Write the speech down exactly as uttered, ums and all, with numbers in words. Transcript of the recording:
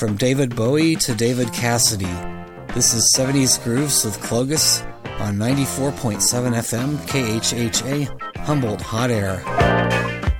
From David Bowie to David Cassidy, this is seventies Grooves with Clogus on ninety-four point seven F M K H H A, Humboldt Hot Air.